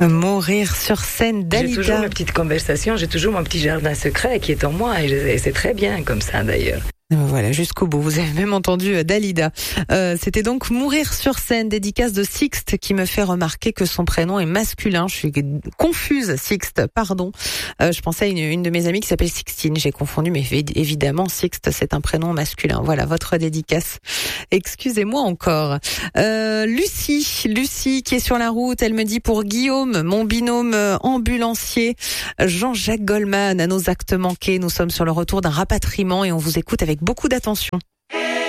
Mourir sur scène, J'ai toujours Dalida. mes petites conversations, j'ai toujours mon petit jardin secret qui est en moi et c'est très bien comme ça d'ailleurs. Voilà, jusqu'au bout. Vous avez même entendu Dalida. C'était donc Mourir sur scène, dédicace de Sixte qui me fait remarquer que son prénom est masculin. Je suis confuse, Sixte, pardon. Je pensais à une de mes amies qui s'appelle Sixtine. J'ai confondu, mais évidemment, Sixte, c'est un prénom masculin. Voilà, votre dédicace. Excusez-moi encore. Lucie qui est sur la route, elle me dit pour Guillaume, mon binôme ambulancier, Jean-Jacques Goldman, à nos actes manqués. Nous sommes sur le retour d'un rapatriement et on vous écoute avec beaucoup d'attention.